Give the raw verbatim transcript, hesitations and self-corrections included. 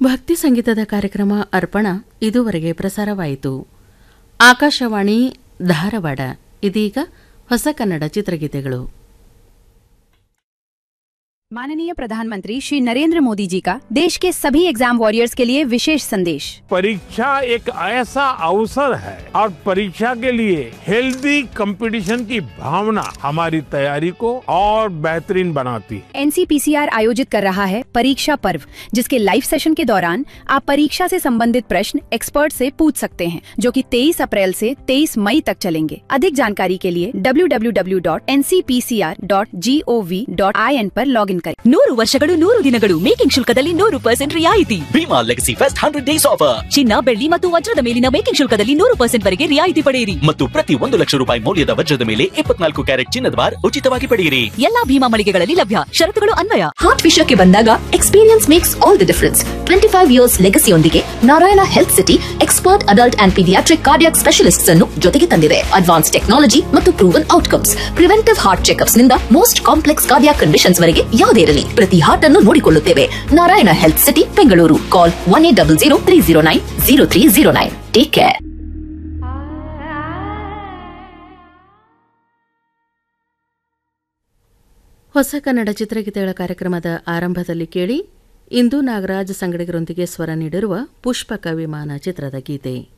ಭಕ್ತಿ ಸಂಗೀತದ ಕಾರ್ಯಕ್ರಮ ಅರ್ಪಣ ಇದುವರೆಗೆ ಪ್ರಸಾರವಾಯಿತು. ಆಕಾಶವಾಣಿ ಧಾರವಾಡ. ಇದೀಗ ಹೊಸ ಕನ್ನಡ ಚಿತ್ರಗೀತೆಗಳು. माननीय प्रधानमंत्री श्री नरेंद्र मोदी जी का देश के सभी एग्जाम वॉरियर्स के लिए विशेष संदेश। परीक्षा एक ऐसा अवसर है और परीक्षा के लिए हेल्दी कंपटीशन की भावना हमारी तैयारी को और बेहतरीन बनाती है। N C P C R आयोजित कर रहा है परीक्षा पर्व, जिसके लाइव सेशन के दौरान आप परीक्षा से संबंधित प्रश्न एक्सपर्ट से पूछ सकते हैं, जो कि तेईस अप्रैल से तेईस मई तक चलेंगे। अधिक जानकारी के लिए W W W dot N C P C R dot G O V dot I N पर लॉग इन करें। ನೂರು ವರ್ಷಗಳು ನೂರು ದಿನಗಳು ಮೇಕಿಂಗ್ ಶುಲ್ಕದಲ್ಲಿ ನೂರು ಪರ್ಸೆಂಟ್ ರಿಯಾಯಿತಿ. Bima legacy fest hundred days offer. ಚಿನ್ನ, ಬೆಳ್ಳಿ ಮತ್ತು ವಜ್ರದ ಮೇಲಿನ ಮೇಕಿಂಗ್ ಶುಲ್ಕದಲ್ಲಿ ನೂರು ಪರ್ಸೆಂಟ್ ವರೆಗೆ ರಿಯಾಯಿತಿ ಪಡೆಯಿರಿ. ಮತ್ತು ಪ್ರತಿ ಒಂದು ಲಕ್ಷ ರೂಪಾಯಿ ಮೌಲ್ಯದ ವಜ್ರದ ಮೇಲೆ ಇಪ್ಪತ್ನಾಲ್ಕು ಕ್ಯಾರೆಟ್ ಚಿನ್ನದ ಬಾರ್ ಉಚಿತವಾಗಿ ಪಡೆಯಿರಿ. ಎಲ್ಲಾ ಭೀಮಾ ಮಳಿಗೆಗಳಲ್ಲಿ ಲಭ್ಯ. ಷರತ್ತುಗಳು ಅನ್ವಯ. ಹಾರ್ಟ್ ವಿಷಯಕ್ಕೆ ಬಂದಾಗ experience makes all the difference. Twenty five years ಲೆಗಸಿಯೊಂದಿಗೆ Narayana health city expert adult and paediatric cardiac specialists ಅನ್ನು ಜೊತೆಗೆ ತಂದಿದೆ. ಅಡ್ವಾನ್ಸ್ ಟೆಕ್ನಾಲಜಿ ಮತ್ತು proven outcomes. Preventive heart checkups ನಿಂದ ಮೋಸ್ಟ್ ಕಾಂಪ್ಲೆಕ್ಸ್ ಕಾರ್ಡಿಯಾಕ್ ಕಂಡೀಷನ್ಸ್ ವರೆಗೆ ಯಾವುದೇ ಇರಲಿ, ಪ್ರತಿ ಹಾರ್ಟ್ ಅನ್ನು ನೋಡಿಕೊಳ್ಳುತ್ತೇವೆ. Narayana health city Bengaluru. ಕಾಲ್ one eight double zero three zero nine zero three zero nine. Take care. ಹೊಸ ಕನ್ನಡ ಚಿತ್ರಗೀತೆಗಳ ಕಾರ್ಯಕ್ರಮದ ಆರಂಭದಲ್ಲಿ ಕೇಳಿ ಇಂದು ನಾಗರಾಜ್ ಸಂಗಡಿಗರೊಂದಿಗೆ ಸ್ವರ ನೀಡಿರುವ ಪುಷ್ಪಕ ವಿಮಾನ ಚಿತ್ರದ ಗೀತೆ.